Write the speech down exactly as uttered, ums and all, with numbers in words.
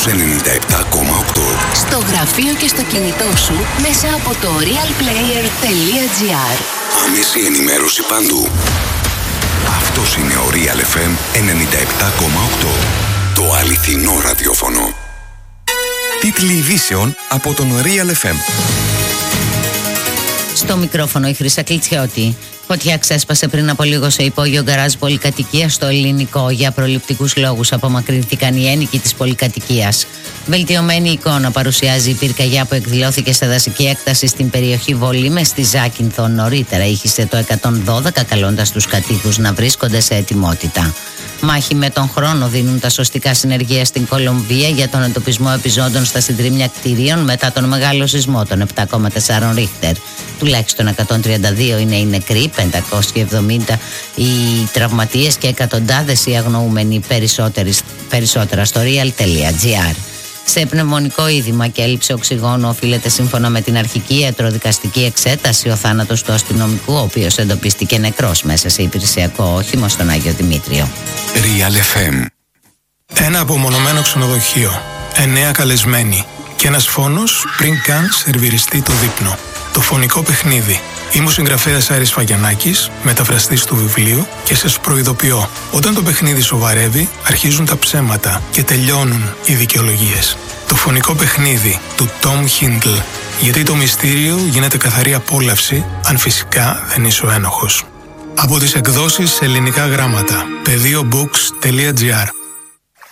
στους ενενήντα επτά κόμμα οκτώ. Στο γραφείο και στο κινητό σου μέσα από το realplayer τελεία gr. Άμεση ενημέρωση παντού. Αυτός είναι ο Real εφ εμ ενενήντα επτά κόμμα οκτώ. Το αληθινό ραδιόφωνο. Τίτλοι ειδήσεων από τον Real εφ εμ. Στο μικρόφωνο η Χρύσα Κλιτσιώτη. Φωτιά ξέσπασε πριν από λίγο σε υπόγειο γκαράζ πολυκατοικίας στο Ελληνικό. Για προληπτικούς λόγους απομακρύνθηκαν οι ένοικοι της πολυκατοικίας. Βελτιωμένη εικόνα παρουσιάζει η πυρκαγιά που εκδηλώθηκε σε δασική έκταση στην περιοχή Βολήμες στη Ζάκυνθο. Νωρίτερα ήχησε το εκατόν δώδεκα καλώντας τους κατοίκους να βρίσκονται σε ετοιμότητα. Μάχη με τον χρόνο δίνουν τα σωστικά συνεργεία στην Κολομβία για τον εντοπισμό επιζώντων στα συντρίμμια κτηρίων μετά τον μεγάλο σεισμό των επτά κόμμα τέσσερα Ρίχτερ. Τουλάχιστον εκατόν τριάντα δύο είναι οι νεκροί, πεντακόσια εβδομήντα οι τραυματίες και εκατοντάδες οι αγνοούμενοι, περισσότερα στο real τελεία gr. Σε πνευμονικό είδημα και έλλειψη οξυγόνου οφείλεται σύμφωνα με την αρχική ιατροδικαστική εξέταση ο θάνατος του αστυνομικού, ο οποίος εντοπίστηκε νεκρός μέσα σε υπηρεσιακό όχημα στον Άγιο Δημήτριο. Real εφ εμ. Ένα απομονωμένο ξενοδοχείο, εννέα καλεσμένοι και ένας φόνος πριν καν σερβιριστεί το δείπνο. Το φωνικό παιχνίδι. Είμαι ο συγγραφέας Άρης Φαγιανάκης, μεταφραστής του βιβλίου, και σας προειδοποιώ, όταν το παιχνίδι σοβαρεύει, αρχίζουν τα ψέματα και τελειώνουν οι δικαιολογίες. Το φωνικό παιχνίδι του Tom Hindle. Γιατί το μυστήριο γίνεται καθαρή απόλαυση, αν φυσικά δεν είσαι ο ένοχος. Από τις εκδόσεις σε ελληνικά γράμματα. πεδίο books τελεία gr.